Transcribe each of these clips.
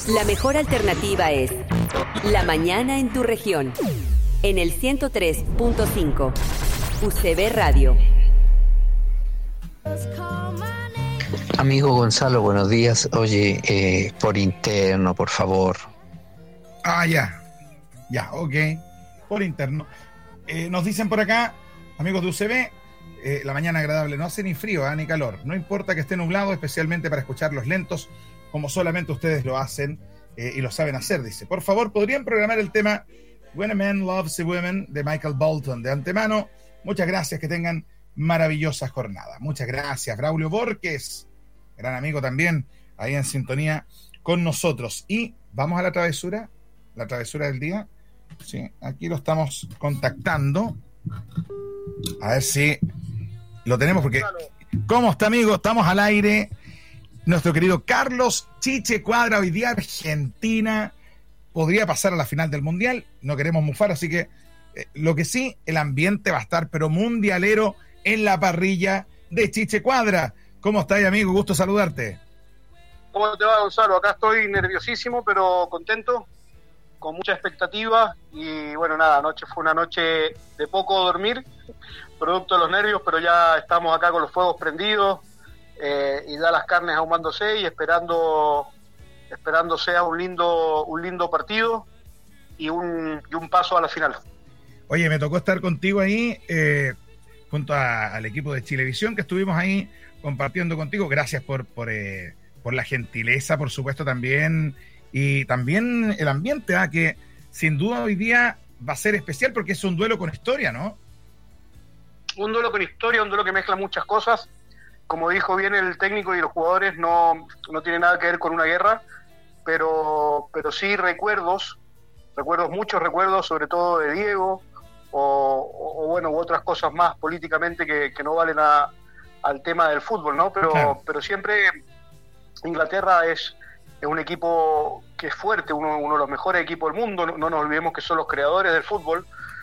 La mejor alternativa es La Mañana en tu región. En el 103.5. UCB Radio. Amigo Gonzalo, buenos días. Oye, por interno, por favor. Ya, ok. Por interno. Nos dicen por acá, amigos de UCB, la mañana agradable, no hace ni frío ni calor. No importa que esté nublado, especialmente para escuchar los lentos, como solamente ustedes lo hacen y lo saben hacer, dice. Por favor, ¿podrían programar el tema When a Man Loves a Woman de Michael Bolton? De antemano, muchas gracias, que tengan maravillosa jornada. Muchas gracias, Braulio Borges, gran amigo también, ahí en sintonía con nosotros. Y vamos a la travesura del día. Sí, aquí lo estamos contactando. A ver si lo tenemos, porque ¿cómo está, amigo? Estamos al aire. Nuestro querido Carlos Chiche Cuadra, hoy día Argentina podría pasar a la final del Mundial. No queremos mufar, así que lo que sí, el ambiente va a estar, pero mundialero, en la parrilla de Chiche Cuadra. ¿Cómo estás, amigo? Gusto saludarte. ¿Cómo te va, Gonzalo? Acá estoy nerviosísimo, pero contento, con mucha expectativa. Y bueno, nada, anoche fue una noche de poco dormir, producto de los nervios, pero ya estamos acá con los fuegos prendidos, y ya las carnes ahumándose y esperando sea un lindo partido y un paso a la final. Oye, me tocó estar contigo ahí, junto al equipo de Chilevisión, que estuvimos ahí compartiendo contigo. Gracias por la gentileza, por supuesto, también, y también el ambiente, que sin duda hoy día va a ser especial porque es un duelo con historia, ¿no? Un duelo con historia, un duelo que mezcla muchas cosas. Como dijo bien el técnico y los jugadores, no tiene nada que ver con una guerra, pero sí muchos recuerdos, sobre todo de Diego, u otras cosas más políticamente que no valen al tema del fútbol, ¿no? Pero siempre Inglaterra es un equipo que es fuerte, uno de los mejores equipos del mundo. No nos olvidemos que son los creadores del fútbol.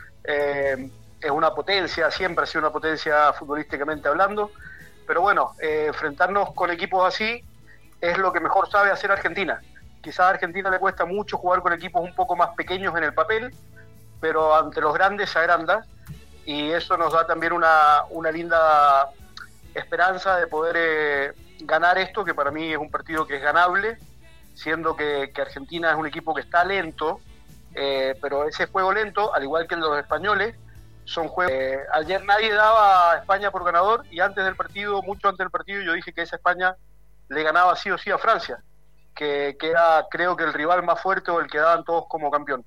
Es una potencia, siempre ha sido una potencia futbolísticamente hablando. Pero bueno, enfrentarnos con equipos así es lo que mejor sabe hacer Argentina. Quizás a Argentina le cuesta mucho jugar con equipos un poco más pequeños en el papel, pero ante los grandes se agranda, y eso nos da también una linda esperanza de poder ganar esto, que para mí es un partido que es ganable, siendo que Argentina es un equipo que está lento, pero ese juego lento, al igual que los españoles, son juegos. Ayer nadie daba a España por ganador, y mucho antes del partido, yo dije que esa España le ganaba sí o sí a Francia, que era, creo que, el rival más fuerte, o el que daban todos como campeón.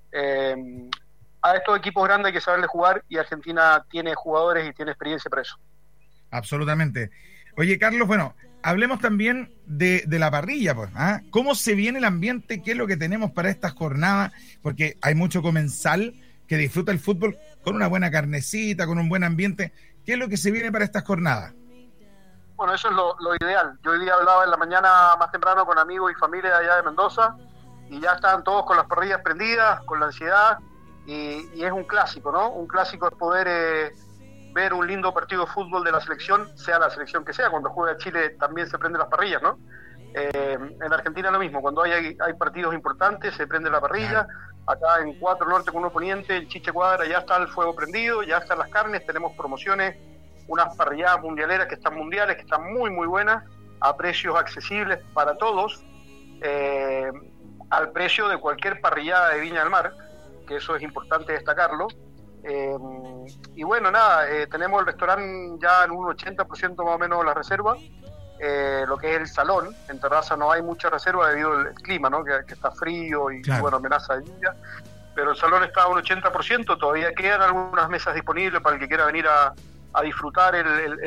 A estos equipos grandes hay que saberle jugar, y Argentina tiene jugadores y tiene experiencia para eso. Absolutamente. Oye, Carlos, bueno, hablemos también de la parrilla, pues. ¿Cómo se viene el ambiente? ¿Qué es lo que tenemos para esta jornada? Porque hay mucho comensal que disfruta el fútbol con una buena carnecita, con un buen ambiente. ¿Qué es lo que se viene para estas jornadas? Bueno, eso es lo ideal. Yo hoy día hablaba en la mañana más temprano con amigos y familia de allá de Mendoza, y ya están todos con las parrillas prendidas, con la ansiedad, y es un clásico, ¿no? Un clásico es poder ver un lindo partido de fútbol de la selección, sea la selección que sea. Cuando juega Chile también se prenden las parrillas, ¿no? En Argentina lo mismo, cuando hay partidos importantes se prende la parrilla. Acá en 4 Norte con 1 Poniente, en Chiche Cuadra, ya está el fuego prendido, ya están las carnes, tenemos promociones, unas parrilladas mundialeras que están muy muy buenas, a precios accesibles para todos, al precio de cualquier parrillada de Viña del Mar, que eso es importante destacarlo. Y bueno, nada, tenemos el restaurante ya en un 80% más o menos de la reserva. Lo que es el salón, en terraza no hay mucha reserva debido al clima, ¿no? Que está frío y, claro, bueno, amenaza de lluvia, pero el salón está a un 80%, todavía quedan algunas mesas disponibles para el que quiera venir a disfrutar el